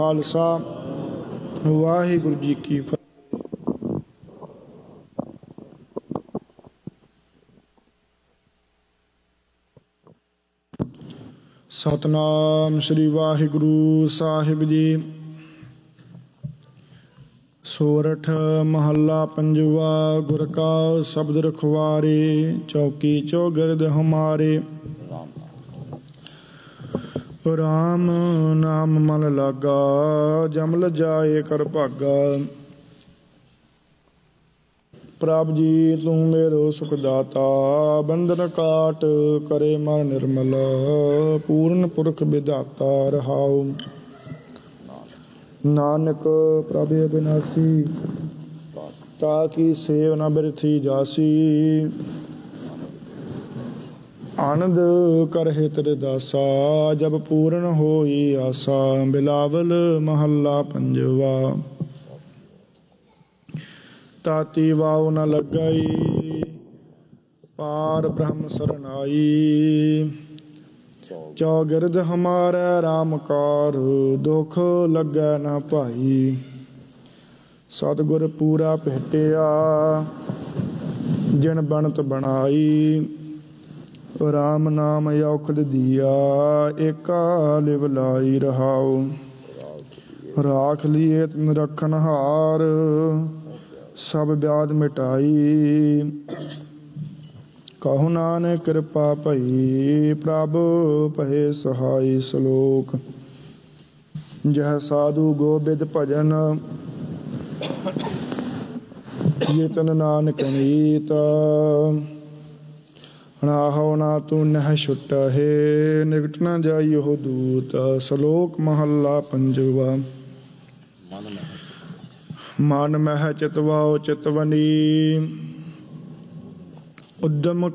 ਖਾਲਸਾ ਵਾਹਿਗੁਰੂ ਜੀ ਕੀ ਫਤਿਹ। ਸਤਨਾਮ ਸ੍ਰੀ ਵਾਹਿਗੁਰੂ ਸਾਹਿਬ ਜੀ। ਸੋਰਠ ਮਹੱਲਾ ਪੰਜਵਾ। ਗੁਰ ਕਾ ਸ਼ਬਦ ਰਖਵਾਰੇ, ਚੌਕੀ ਚੌਗਿਰਦ ਹਮਾਰੇ। ਰਾਮ ਨਾਮ ਮਨ ਲਾਗਾ, ਜਮਲ ਜਾਏ ਕਰ ਭਾਗਾ। ਪ੍ਰਭ ਜੀ ਤੂੰ ਮੇਰੋ ਸੁਖ ਦਾਤਾ, ਬੰਧਨ ਕਾਟ ਕਰੇ ਮਨ ਨਿਰਮਲ। ਪੂਰਨ ਪੁਰਖ ਵਿਧਾਤਾ ਰਹਾਉ। ਨਾਨਕ ਪ੍ਰਭ ਅਬਿਨਾਸੀ, ਤਾ ਕੀ ਸੇਵ ਨ ਬਿਰਥੀ ਜਾਸੀ। ਆਨੰਦ ਕਰਹਿ ਤੇਰੇ ਦਾਸਾ, ਜਬ ਪੂਰਨ ਹੋਈ ਆਸਾ। ਬਿਲਾਵਲ ਮਹੱਲਾ ਪੰਜਵਾ। ਤਾਤੀ ਵਾਉ ਨ ਲੱਗਈ, ਪਾਰ ਬ੍ਰਹਮ ਸਰਨਾਈ। ਚੌਗਿਰਦ ਹਮਾਰੇ ਰਾਮ ਕਾਰ, ਦੁਖ ਲੱਗੈ ਨ ਭਾਈ। ਸਤਿਗੁਰ ਪੂਰਾ ਭੇਟਿਆ, ਜਿਨ ਬਣਤ ਬਣਾਈ। ਰਾਮ ਨਾਮ ਔਖਦ ਦੀਆ, ਏਕਾ ਲਿਵ ਲਾਈ ਰਹਾਉ। ਰਾਖ ਲੀਏ ਤਿਨ ਰਖਨ ਹਾਰ, ਸਭ ਵਿਆਧ ਮਿਟਾਈ। ਕਹੋ ਨਾਨਕ ਕਿਰਪਾ ਭਈ, ਪ੍ਰਭ ਭਏ ਸਹਾਈ। ਸਲੋਕ। ਜਹ ਸਾਧੂ ਗੋਬਿੰਦ ਭਜਨ, ਕੀਰਤਨ ਨਾਨਕ ਨੀਤ। ਨਾਹੋ ਨਾ ਤੂੰ ਨਹਿ ਛੁਟਹਿ, ਨਿਕਟ ਨ ਜਾਈਓ ਦੂਤ। ਸਲੋਕ ਮਹੱਲਾ ਪੰਜਵਾ। ਮਨ ਮਹਿ ਚਿਤਵਾਓ ਚਿਤਵਨੀ, ਉਦਮ